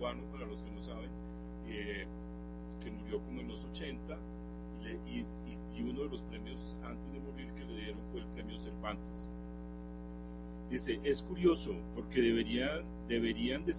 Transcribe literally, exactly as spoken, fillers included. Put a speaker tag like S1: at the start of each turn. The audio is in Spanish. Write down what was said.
S1: peruano, para los que no saben, eh, que murió como en los ochenta, y, le, y, y uno de los premios antes de morir que le dieron fue el premio Cervantes. Dice, es curioso porque deberían, deberían de